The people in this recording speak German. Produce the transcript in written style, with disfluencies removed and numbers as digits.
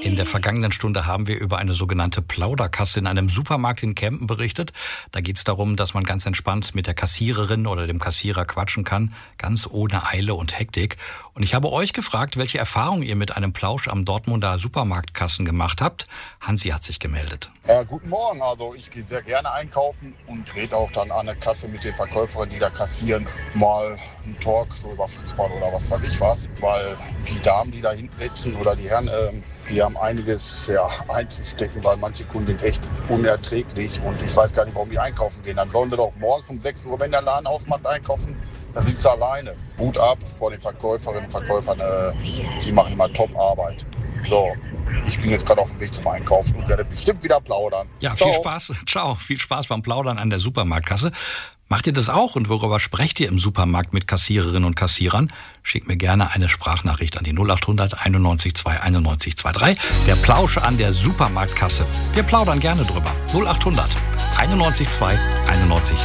In der vergangenen Stunde haben wir über eine sogenannte Plauderkasse in einem Supermarkt in Kempen berichtet. Da geht es darum, dass man ganz entspannt mit der Kassiererin oder dem Kassierer quatschen kann, ganz ohne Eile und Hektik. Und ich habe euch gefragt, welche Erfahrungen ihr mit einem Plausch am Dortmunder Supermarktkassen gemacht habt. Hansi hat sich gemeldet. Guten Morgen, also ich gehe sehr gerne einkaufen und rede auch dann an der Kasse mit den Verkäuferinnen, die da kassieren, mal einen Talk so über Fußball oder was weiß ich was, weil die Damen, die da hinten sitzen oder die Herren, die haben einiges einzustecken, weil manche Kunden sind echt unerträglich und ich weiß gar nicht, warum die einkaufen gehen. Dann sollen sie doch morgens um 6 Uhr, wenn der Laden aufmacht, einkaufen, dann sind sie alleine. Hut ab vor den Verkäuferinnen und Verkäufern, die machen immer Top-Arbeit. So, ich bin jetzt gerade auf dem Weg zum Einkaufen und werde bestimmt wieder plaudern. Ja, viel Spaß. Ciao, viel Spaß beim Plaudern an der Supermarktkasse. Macht ihr das auch und worüber sprecht ihr im Supermarkt mit Kassiererinnen und Kassierern? Schickt mir gerne eine Sprachnachricht an die 0800 91 2 91 23. Der Plausch an der Supermarktkasse. Wir plaudern gerne drüber. 0800 91 2 91